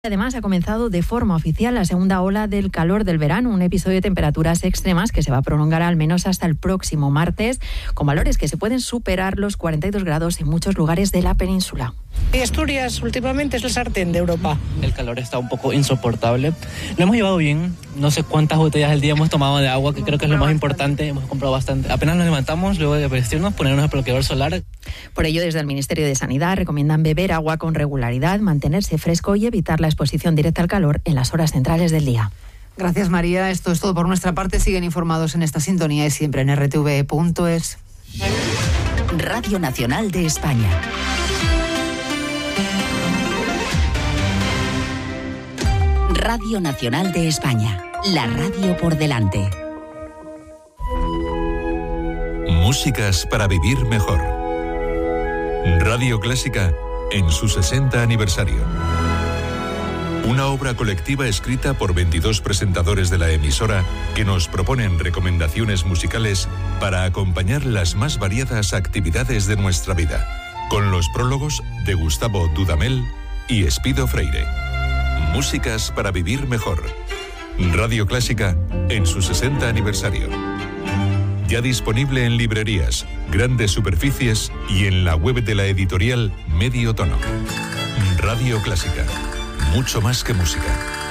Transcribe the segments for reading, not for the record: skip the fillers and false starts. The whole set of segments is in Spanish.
Además, ha comenzado de forma oficial la segunda ola del calor del verano, un episodio de temperaturas extremas que se va a prolongar al menos hasta el próximo martes, con valores que se pueden superar los 42 grados en muchos lugares de la península. Asturias últimamente es el sartén de Europa. El calor está un poco insoportable. Lo hemos llevado bien, no sé cuántas botellas al día hemos tomado de agua, que creo que es lo más importante, hemos comprado bastante. Apenas nos levantamos, luego de vestirnos, ponernos el bloqueador solar. Por ello, desde el Ministerio de Sanidad recomiendan beber agua con regularidad, mantenerse fresco y evitar la exposición directa al calor en las horas centrales del día. Gracias, María. Esto es todo por nuestra parte. Siguen informados en esta sintonía y siempre en rtv.es. Radio Nacional de España. Radio Nacional de España. La radio por delante. Músicas para vivir mejor. Radio Clásica en su 60 aniversario. Una obra colectiva escrita por 22 presentadores de la emisora que nos proponen recomendaciones musicales para acompañar las más variadas actividades de nuestra vida, con los prólogos de Gustavo Dudamel y Espido Freire. Músicas para vivir mejor. Radio Clásica en su 60 aniversario. Ya disponible en librerías, grandes superficies y en la web de la editorial Medio Tono. Radio Clásica. Mucho más que música.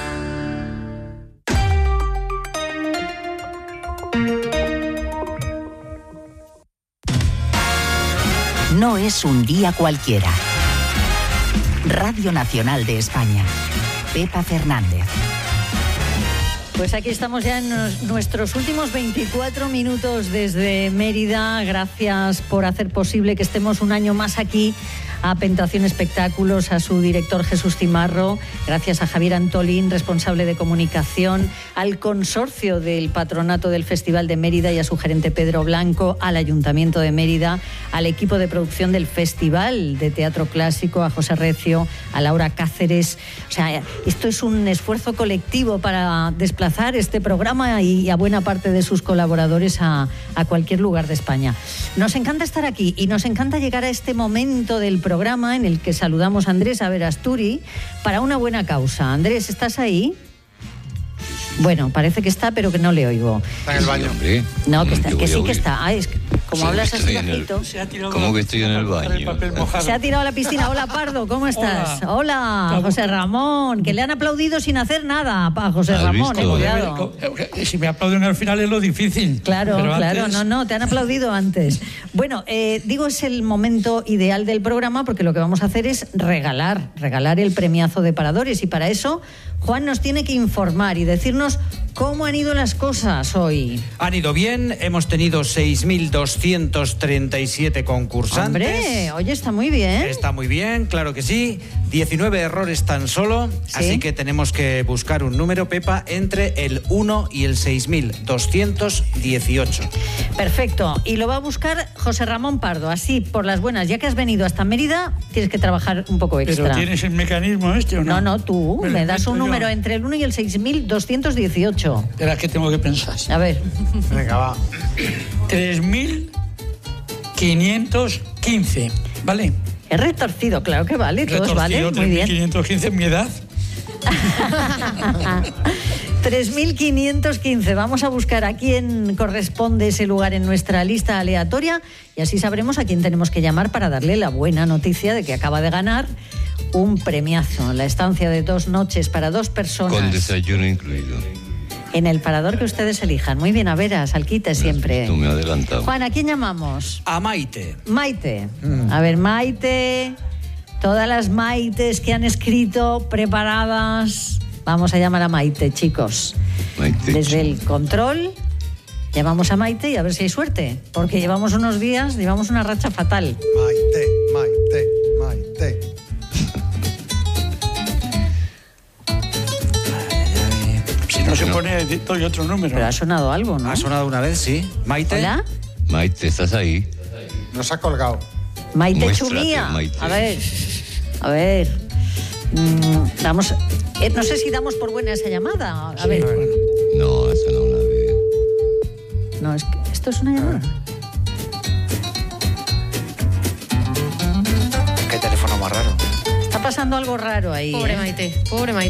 No es un día cualquiera. Radio Nacional de España. Pepa Fernández. Pues aquí estamos ya en nuestros últimos 24 minutos desde Mérida. Gracias por hacer posible que estemos un año más aquí. A Pentación Espectáculos, a su director Jesús Cimarro, gracias a Javier Antolín, responsable de comunicación, al consorcio del patronato del Festival de Mérida y a su gerente Pedro Blanco, al Ayuntamiento de Mérida, al equipo de producción del Festival de Teatro Clásico, a José Recio, a Laura Cáceres. O sea, esto es un esfuerzo colectivo para desplazar este programa y a buena parte de sus colaboradores a cualquier lugar de España. Nos encanta estar aquí y nos encanta llegar a este momento del programa en el que saludamos a Andrés Aberasturi para una buena causa. Andrés, ¿estás ahí? Bueno, parece que está, pero que no le oigo. Está en el baño. Hombre, no, que, está, que sí que está. Ah, es que como hablas así bajito. ¿Cómo que estoy en el baño? Se ha tirado a la piscina. Hola, Pardo, ¿cómo estás? Hola, José Ramón, que le han aplaudido sin hacer nada a José Ramón. Cuidado. Si me aplauden al final es lo difícil. Claro, claro, antes... no, te han aplaudido antes. Bueno, digo, es el momento ideal del programa porque lo que vamos a hacer es regalar el premiazo de Paradores y para eso Juan nos tiene que informar y decirnos cómo han ido las cosas hoy. Han ido bien, hemos tenido 6.237 concursantes. Hombre, oye, está muy bien. Está muy bien, claro que sí. 19 errores tan solo, ¿sí? Así que tenemos que buscar un número, Pepa, entre el 1 y el 6.218. Perfecto, y lo va a buscar José Ramón Pardo, así por las buenas, ya que has venido hasta Mérida, tienes que trabajar un poco extra. ¿Pero tienes el mecanismo este o no? No, tú me das un número entre el 1 y el 6.218. Espera, que tengo que pensar. A ver. Venga, va. 3.515, ¿vale? Es retorcido, claro que vale, todos valen, muy bien. 3.515 es mi edad. 3.515. Vamos a buscar a quién corresponde ese lugar en nuestra lista aleatoria y así sabremos a quién tenemos que llamar para darle la buena noticia de que acaba de ganar un premiazo, la estancia de 2 noches para 2 personas. Con desayuno incluido. En el parador que ustedes elijan. Muy bien, a veras, al quite siempre. Tú me has adelantado. Juan, ¿a quién llamamos? A Maite. Maite. A ver, Maite. Todas las Maites que han escrito, preparadas. Vamos a llamar a Maite, chicos. Maite. Desde el control, llamamos a Maite y a ver si hay suerte. Porque llevamos unos días, llevamos una racha fatal. Maite. Si no se pone, doy otro número. Pero ha sonado algo, ¿no? Ha sonado una vez, sí. Maite. ¿Hola? Maite, ¿estás ahí? Nos ha colgado. Maite Muéstrate, Chumía. Maite. A ver. Damos. No sé si damos por buena esa llamada. A ver. No, esa no la veo. No, es que esto es una llamada. Qué teléfono más raro. pasando algo raro ahí. Pobre Maite, pobre Maite.